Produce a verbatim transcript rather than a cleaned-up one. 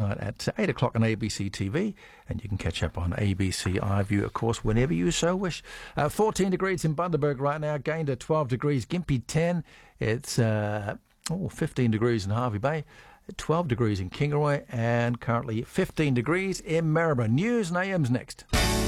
tonight at eight o'clock on A B C T V, and you can catch up on A B C iView, of course, whenever you so wish. Uh, fourteen degrees in Bundaberg right now, gained to twelve degrees. Gympie ten. It's uh, oh, fifteen degrees in Harvey Bay, twelve degrees in Kingaroy, and currently fifteen degrees in Maribyrnong. News and A M's next.